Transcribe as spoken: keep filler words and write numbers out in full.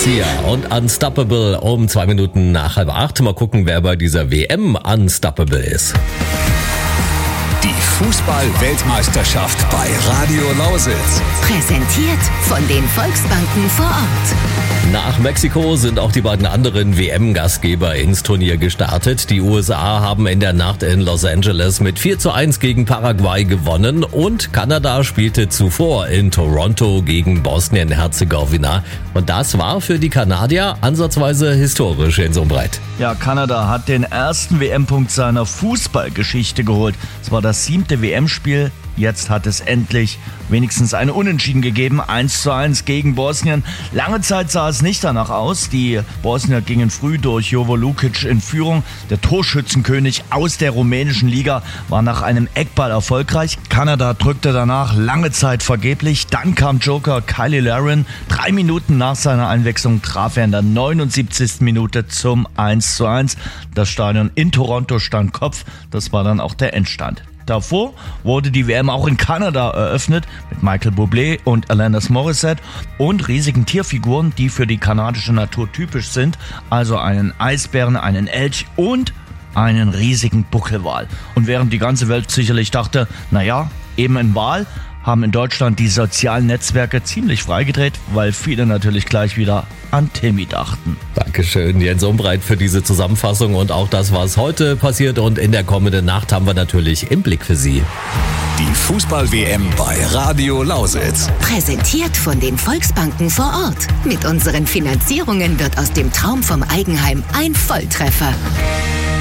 Sia und Unstoppable um zwei Minuten nach halb acht. Mal gucken, wer bei dieser W M Unstoppable ist. Die Fußball-Weltmeisterschaft bei Radio Lausitz. Präsentiert von den Volksbanken vor Ort. Nach Mexiko sind auch die beiden anderen W M-Gastgeber ins Turnier gestartet. Die U S A haben in der Nacht in Los Angeles mit vier zu eins gegen Paraguay gewonnen und Kanada spielte zuvor in Toronto gegen Bosnien-Herzegowina. Und das war für die Kanadier ansatzweise historisch in Umbreit. Ja, Kanada hat den ersten W M-Punkt seiner Fußballgeschichte geholt. Es war das siebte W M-Spiel. Jetzt hat es endlich wenigstens eine Unentschieden gegeben. eins zu eins gegen Bosnien. Lange Zeit sah es nicht danach aus. Die Bosnier gingen früh durch Jovo Lukic in Führung. Der Torschützenkönig aus der rumänischen Liga war nach einem Eckball erfolgreich. Kanada drückte danach lange Zeit vergeblich. Dann kam Joker Kyle Larin. Drei Minuten nach seiner Einwechslung traf er in der neunundsiebzigsten Minute zum eins zu eins. Das Stadion in Toronto stand Kopf. Das war dann auch der Endstand. Davor wurde die W M auch in Kanada eröffnet mit Michael Bublé und Alanis Morissette und riesigen Tierfiguren, die für die kanadische Natur typisch sind, also einen Eisbären, einen Elch und einen riesigen Buckelwal. Und während die ganze Welt sicherlich dachte, naja, eben ein Wal, haben in Deutschland die sozialen Netzwerke ziemlich freigedreht, weil viele natürlich gleich wieder an Timmy dachten. Dankeschön, Jens Umbreit, für diese Zusammenfassung und auch das, was heute passiert. Und in der kommenden Nacht haben wir natürlich im Blick für Sie. Die Fußball-W M bei Radio Lausitz. Präsentiert von den Volksbanken vor Ort. Mit unseren Finanzierungen wird aus dem Traum vom Eigenheim ein Volltreffer.